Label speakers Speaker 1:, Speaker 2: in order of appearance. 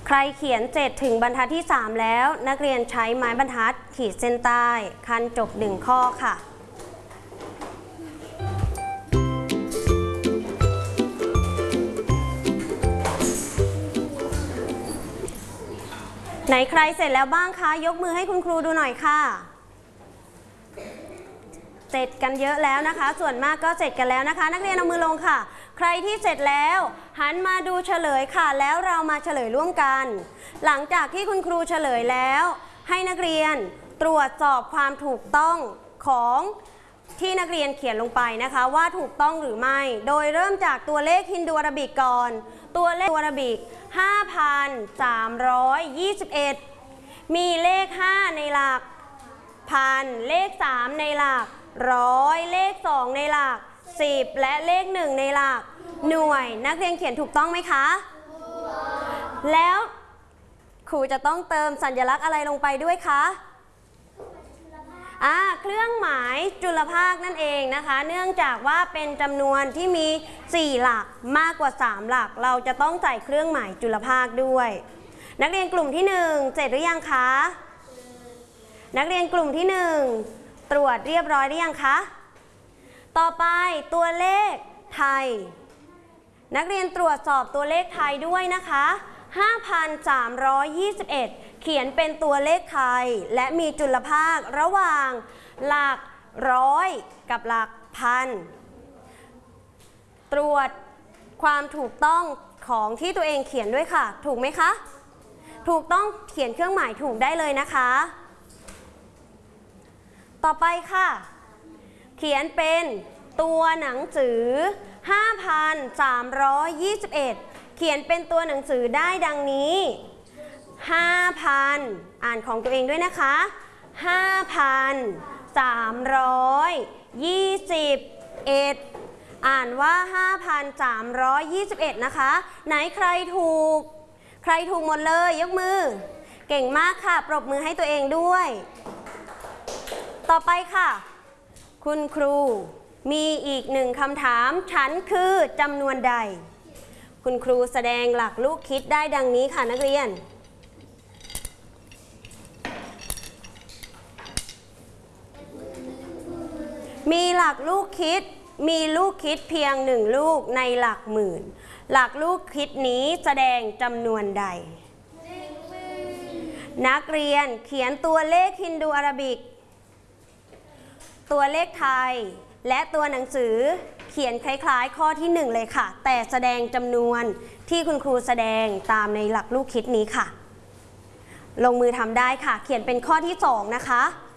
Speaker 1: ใครเขียน7ถึงบรรทัดที่3แล้วนักเรียนใช้ไม้บรรทัดขีดเส้นใต้คันจบ1ข้อค่ะไหนใครเสร็จแล้วบ้างคะยกมือให้คุณครูดูหน่อยค่ะเสร็จกันเยอะแล้วนะคะส่วนมากก็เสร็จกันแล้วนะคะนักเรียนเอามือลงค่ะใครที่เสร็จแล้วหันมาดูเฉลยค่ะแล้วเรามาเฉลยร่วมกันหลังจากที่คุณครูเฉลยแล้วให้นักเรียนตรวจสอบความถูกต้องของที่นักเรียนเขียนลงไปนะคะว่าถูกต้องหรือไม่โดยเริ่มจากตัวเลขฮินดูอาราบิกก่อนตัวเลขอาราบิก 5,321 มีเลข5ในหลักพันเลข3ในหลักร้อยเลข2ในหลัก10และเลข1ในหลักหน่วยนักเรียนเขียนถูกต้องไหมคะแล้วครูจะต้องเติมสัญลักษณ์อะไรลงไปด้วยคะเครื่องหมายจุลภาคนั่นเองนะคะเนื่องจากว่าเป็นจำนวนที่มี4หลักมากกว่า3หลักเราจะต้องใส่เครื่องหมายจุลภาคด้วยนักเรียนกลุ่มที่1เสร็จหรือยังคะนักเรียนกลุ่มที่1ตรวจเรียบร้อยหรือยังคะต่อไปตัวเลขไทยนักเรียนตรวจสอบตัวเลขไทยด้วยนะคะ 5,321 เขียนเป็นตัวเลขไทยและมีจุลภาคระหว่างหลักร้อยกับหลักพันตรวจความถูกต้องของที่ตัวเองเขียนด้วยค่ะถูกไหมคะถูกต้องเขียนเครื่องหมายถูกได้เลยนะคะต่อไปค่ะเขียนเป็นตัวหนังสือ 5,321 เขียนเป็นตัวหนังสือได้ดังนี้ 5,000 อ่านของตัวเองด้วยนะคะ 5,321 อ่านว่า 5,321 นะคะไหนใครถูกหมดเลยยกมือเก่งมากค่ะปรบมือให้ตัวเองด้วยต่อไปค่ะคุณครูมีอีก1คำถามฉันคือจำนวนใดคุณครูแสดงหลักลูกคิดได้ดังนี้ค่ะนักเรียนมีหลักลูกคิดมีลูกคิดเพียง1ลูกในหลักหมื่นหลักลูกคิดนี้แสดงจำนวนใดนักเรียนเขียนตัวเลขฮินดูอาราบิกตัวเลขไทยและตัวหนังสือเขียนคล้ายๆข้อที่1เลยค่ะแต่แสดงจำนวนที่คุณครูแสดงตามในหลักลูกคิดนี้ค่ะลงมือทำได้ค่ะเขียนเป็นข้อที่2นะคะ